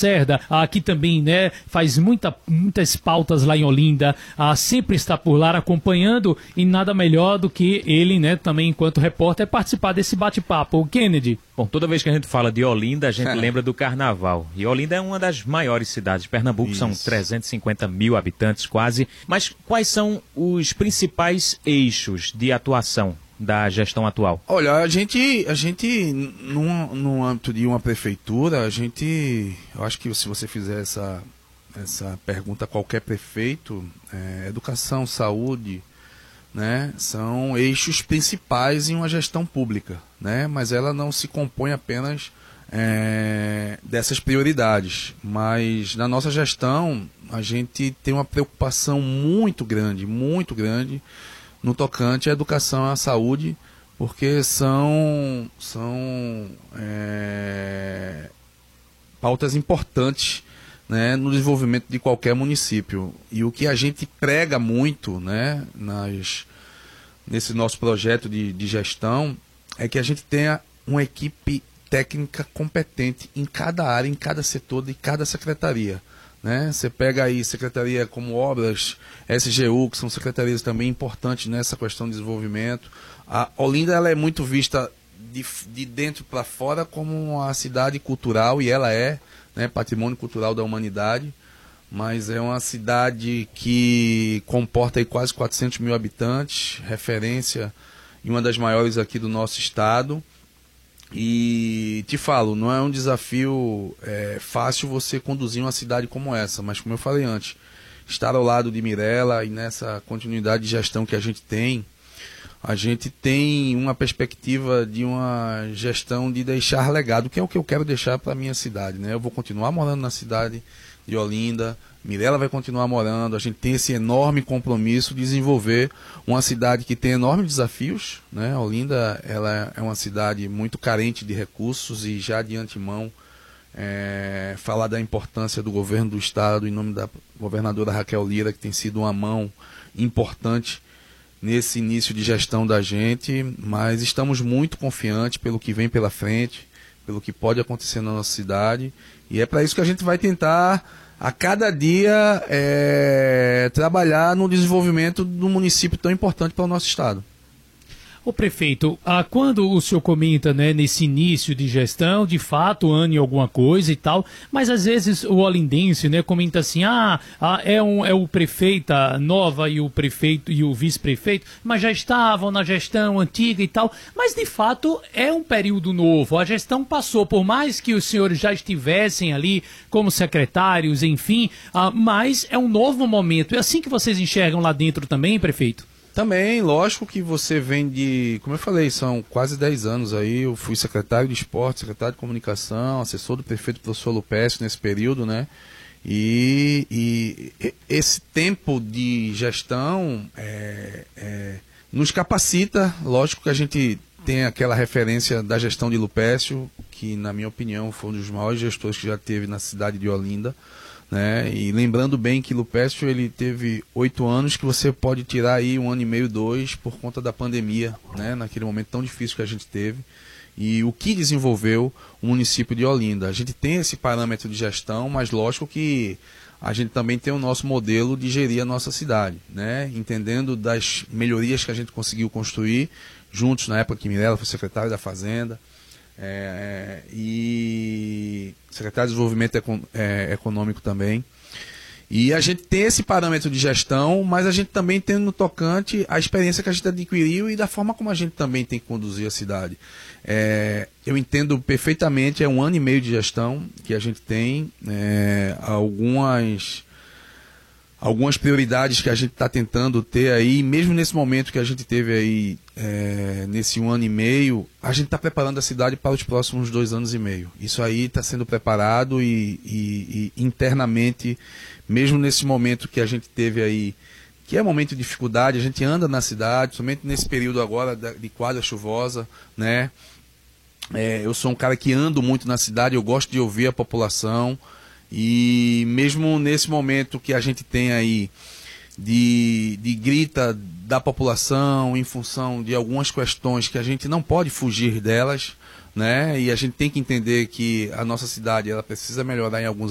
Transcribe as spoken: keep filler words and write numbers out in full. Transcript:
Lacerda, ah, que também, né, faz muita, muitas pautas lá em Olinda, ah, sempre está por lá acompanhando, e nada melhor do que ele, né, também enquanto repórter, participar desse bate-papo. O Kennedy. Bom, toda vez que a gente fala de Olinda, a gente lembra do Carnaval. E Olinda é uma das maiores cidades de Pernambuco, Isso. são trezentos e cinquenta mil habitantes quase. Mas quais são os principais eixos de atuação da gestão atual? Olha, a gente, a gente no, no âmbito de uma prefeitura, a gente, eu acho que se você fizer essa, essa pergunta a qualquer prefeito, é, educação, saúde, né, são eixos principais em uma gestão pública, né, mas ela não se compõe apenas é, dessas prioridades, mas na nossa gestão a gente tem uma preocupação muito grande, muito grande no tocante à educação e à saúde, porque são, são é, pautas importantes, né, no desenvolvimento de qualquer município. E o que a gente prega muito, né, nas, nesse nosso projeto de, de gestão é que a gente tenha uma equipe técnica competente em cada área, em cada setor de cada secretaria. Né? Você pega aí secretaria como Obras, S G U, que são secretarias também importantes nessa questão de desenvolvimento. A Olinda ela é muito vista de, de dentro para fora como uma cidade cultural, e ela é, né, patrimônio cultural da humanidade, mas é uma cidade que comporta aí quase quatrocentos mil habitantes, referência e uma das maiores aqui do nosso estado. E te falo, não é um desafio é, fácil você conduzir uma cidade como essa, mas como eu falei antes, estar ao lado de Mirela e nessa continuidade de gestão que a gente tem, a gente tem uma perspectiva de uma gestão de deixar legado, que é o que eu quero deixar para a minha cidade, né? Eu vou continuar morando na cidade de Olinda, Mirela vai continuar morando, a gente tem esse enorme compromisso de desenvolver uma cidade que tem enormes desafios, né? Olinda ela é uma cidade muito carente de recursos, e já de antemão é, falar da importância do governo do estado em nome da governadora Raquel Lira, que tem sido uma mão importante nesse início de gestão da gente, mas estamos muito confiantes pelo que vem pela frente, pelo que pode acontecer na nossa cidade, e é para isso que a gente vai tentar a cada dia é, trabalhar no desenvolvimento de um município tão importante para o nosso estado. Ô prefeito, ah, quando o senhor comenta, né, nesse início de gestão, de fato, ane alguma coisa e tal, mas às vezes o olindense, né, comenta assim, ah, ah é, um, é o prefeita nova e o prefeito e o vice-prefeito, mas já estavam na gestão antiga e tal, mas de fato é um período novo, a gestão passou, por mais que os senhores já estivessem ali como secretários, enfim, ah, mas é um novo momento. É assim que vocês enxergam lá dentro também, prefeito? Também, lógico que você vem de, como eu falei, são quase dez anos aí, eu fui secretário de esporte, secretário de comunicação, assessor do prefeito professor Lupécio nesse período, né? E, e esse tempo de gestão é, é, nos capacita, lógico que a gente tem aquela referência da gestão de Lupécio, que na minha opinião foi um dos maiores gestores que já teve na cidade de Olinda. Né? E lembrando bem que Lupécio ele teve oito anos, que você pode tirar aí um ano e meio, dois, por conta da pandemia, né? Naquele momento tão difícil que a gente teve. E o que desenvolveu o município de Olinda? A gente tem esse parâmetro de gestão, mas lógico que a gente também tem o nosso modelo de gerir a nossa cidade, né? Entendendo das melhorias que a gente conseguiu construir juntos na época que Mirela foi secretária da Fazenda. É, e secretário de Desenvolvimento Econ é, Econômico também. E a gente tem esse parâmetro de gestão, mas a gente também tem no tocante a experiência que a gente adquiriu e da forma como a gente também tem que conduzir a cidade. É, eu entendo perfeitamente, é um ano e meio de gestão que a gente tem, é, algumas... algumas prioridades que a gente está tentando ter aí, mesmo nesse momento que a gente teve aí, é, nesse um ano e meio, a gente está preparando a cidade para os próximos dois anos e meio. Isso aí está sendo preparado e, e, e internamente, mesmo nesse momento que a gente teve aí, que é um momento de dificuldade, a gente anda na cidade, somente nesse período agora de quadra chuvosa, né? É, eu sou um cara que ando muito na cidade, eu gosto de ouvir a população. E mesmo nesse momento que a gente tem aí de, de grita da população em função de algumas questões que a gente não pode fugir delas, né? E a gente tem que entender que a nossa cidade ela precisa melhorar em alguns